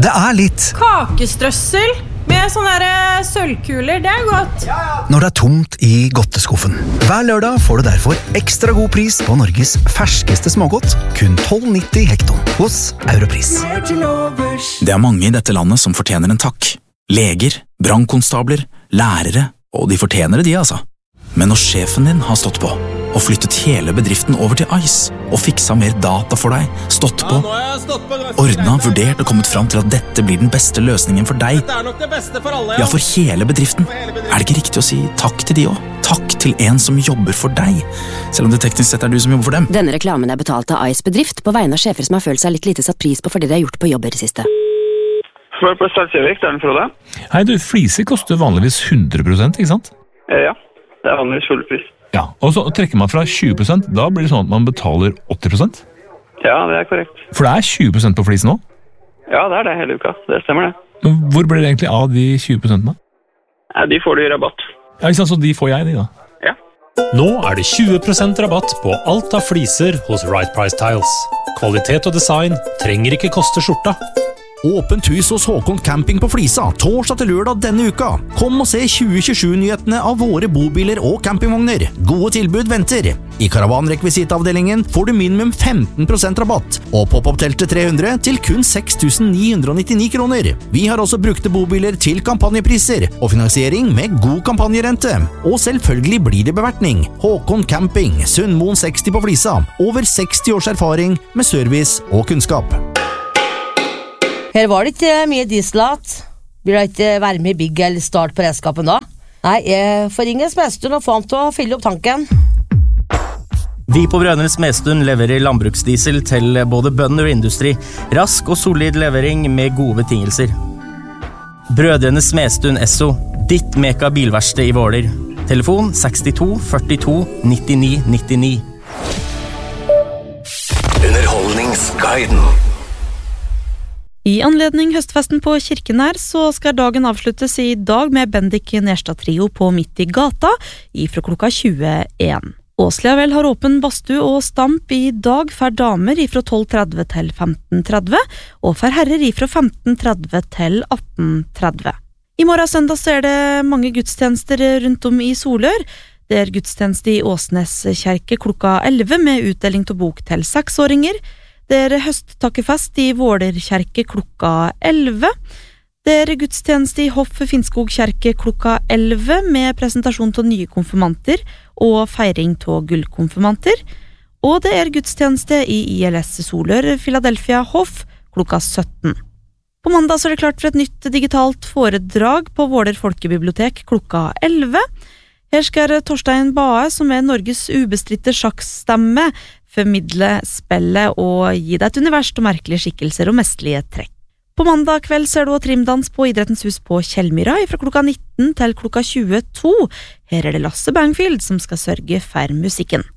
Det litt kakestrøssel med sånne der sølvkuler, det godt. Når det tomt i godteskuffen. Hver lørdag får du derfor ekstra god pris på Norges ferskeste smågodt, kun 12,90 hekton hos Europris. Det mange i dette landet som fortjener en takk. Leger, brannkonstabler, lærere, og de fortjener det, altså. Men når sjefen din har stått på, og flyttet hele bedriften over til ICE, og fiksa mer data for deg, stått på, ordnet, vurdert og kommet fram til at dette blir den beste løsningen for deg, nok det beste for alle, ja, for hele bedriften, det ikke riktig å si takk til de også? Takk til en som jobber for deg, selv om det teknisk sett du som jobber for dem. Denne reklamen betalt av ICE bedrift på vegne av sjefer som har følt seg litt lite satt pris på fordi de har gjort på jobber i siste. Svar på Salsjøvik, det den Frode. Hei du, fliser koster vanligvis 100%, ikke sant? Ja, det vanligvis full pris. Ja, og så trekker man fra 20%, da blir det sånn at man betaler 80%? Ja, det korrekt. For det 20% på flis nå? Ja, det det hele uka, det stemmer det. Men hvor blir det egentlig av de 20%? Ja, de får du i rabatt. Ja, ikke sant, så de får jeg de da? Ja. Nå det 20% rabatt på alt av fliser hos Right Price Tiles. Kvalitet og design trenger ikke koste skjorta. Åpent hus hos Håkon Camping på Flisa, torsdag til lørdag denne uka. Kom og se 2027-nyhetene av våre bobiler og campingvogner. Gode tilbud venter. I karavanrekvisitavdelingen får du minimum 15% rabatt, og pop-up-teltet 300 til kun 6.999 kroner. Vi har også brukte bobiler til kampanjepriser, og finansiering med god kampanjerente. Og selvfølgelig blir det bevertning. Håkon Camping, Sundmoen 60 på Flisa. Over 60 års erfaring med service og kunnskap. Her var det ikke mye dieselat. Vil det ikke være med i bygg eller start på redskapen da? Nei, jeg får ringe Smedstuen og få ham til å fylle opp tanken. Vi på Brødrene Smedstuen leverer landbruksdiesel til både bønder og industri. Rask og solid levering med gode betingelser. Brødrene Smedstuen Esso, ditt meka bilverksted i Våler. Telefon 62 42 99 99. Underholdningsguiden. I anledning høstfesten på Kirkenær så skal dagen avsluttes i dag med Bendik Nerstad Trio på Midt i gata ifra klokka 21. Åsliavel har åpen badstue og stamp i dag for damer ifra 12.30 til 15.30 og for herrer ifra 15.30 til 18.30. I morgen søndag så det mange gudstjenester rundt om i Solør. Det gudstjeneste i Åsnes kjerke klokka 11 med utdeling til bok til 6-åringer. Det høsttakkefest i Våler kjerke klokka 11. Det gudstjeneste i Hoff Finnskog kjerke klokka 11 med presentasjon til nye konfirmanter og feiring til gullkonfirmanter. Og det gudstjeneste i ILS Solør Philadelphia Hoff klokka 17. På mandag så det klart for et nytt digitalt foredrag på Våler Folkebibliotek klokka 11. Her skal Torstein Bae, som Norges ubestritte sjakkstemme, formidle spillet og gi deg et univers til merkelige skikkelser og mestlige trekk. På mandag kveld ser du trimdans på Idrettens hus på Kjellmyra fra klokka 19 til klokka 22. Her det Lasse Bangfield som skal sørge for musikken.